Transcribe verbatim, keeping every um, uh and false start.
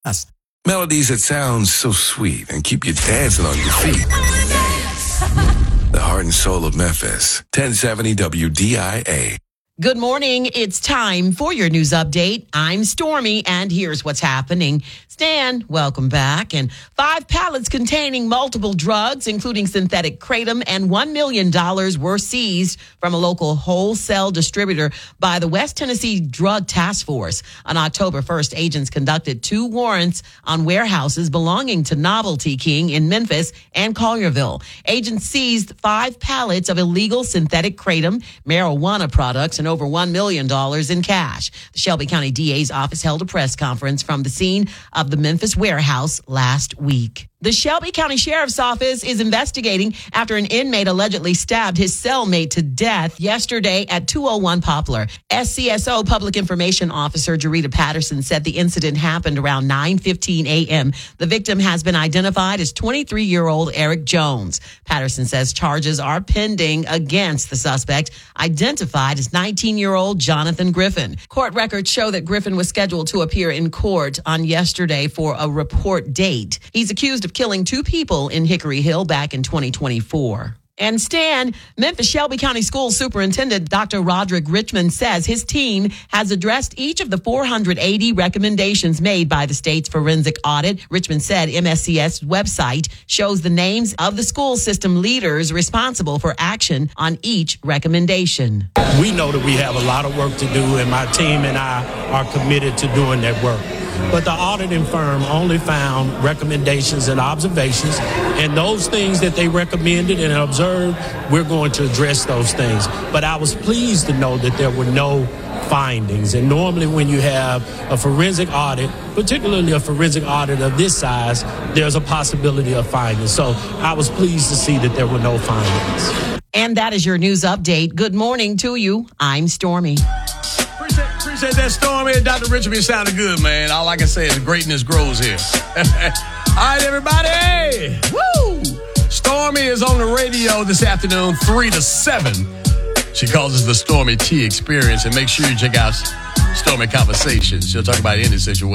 Melodies that sound so sweet and keep you dancing on your feet. The heart and soul of Memphis. ten seventy W D I A. Good morning. It's time for your news update. I'm Stormy, and here's what's happening. Stan, welcome back. And five pallets containing multiple drugs, including synthetic kratom, and one million dollars were seized from a local wholesale distributor by the West Tennessee Drug Task Force. On October first, agents conducted two warrants on warehouses belonging to Novelty King in Memphis and Collierville. Agents seized five pallets of illegal synthetic kratom, marijuana products, and over one million dollars in cash. The Shelby County D A's office held a press conference from the scene of the Memphis warehouse last week. The Shelby County Sheriff's Office is investigating after an inmate allegedly stabbed his cellmate to death yesterday at two oh one Poplar. S C S O Public Information Officer Jarita Patterson said the incident happened around nine fifteen a.m. The victim has been identified as twenty-three-year-old Eric Jones. Patterson says charges are pending against the suspect, identified as nineteen-year-old Jonathan Griffin. Court records show that Griffin was scheduled to appear in court on yesterday for a report date. He's accused of killing two people in Hickory Hill back in twenty twenty-four. And Stan, Memphis Shelby County School Superintendent Doctor Roderick Richmond says his team has addressed each of the four hundred eighty recommendations made by the state's forensic audit. Richmond said M S C S website shows the names of the school system leaders responsible for action on each recommendation. We know that we have a lot of work to do, and my team and I are committed to doing that work. But the auditing firm only found recommendations and observations, and those things that they recommended and observed, we're going to address those things. But I was pleased to know that there were no findings. And normally when you have a forensic audit, particularly a forensic audit of this size, there's a possibility of findings. So I was pleased to see that there were no findings. And that is your news update. Good morning to you. I'm Stormy. Appreciate, appreciate that, Stormy. Doctor Richard, you sounded good, man. All I can say is greatness grows here. All right, everybody. Woo! Stormy is on the radio this afternoon, three to seven. She calls us the Stormy T Experience, and make sure you check out Stormy Conversations. She'll talk about any situation.